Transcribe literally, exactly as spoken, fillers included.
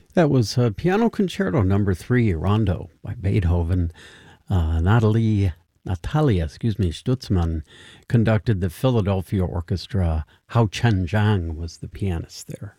That was uh, Piano Concerto Number Three, Rondo by Beethoven. Uh, Natalie, Natalia, excuse me, Stutzmann conducted the Philadelphia Orchestra. Hao Chen Zhang was the pianist there.